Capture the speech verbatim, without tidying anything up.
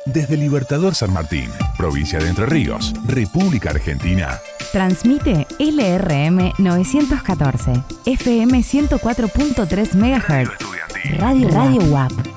Desde Libertador San Martín, provincia de Entre Ríos, República Argentina. Transmite L R M novecientos catorce, F M ciento cuatro punto tres megahertz. Radio Radio U A P.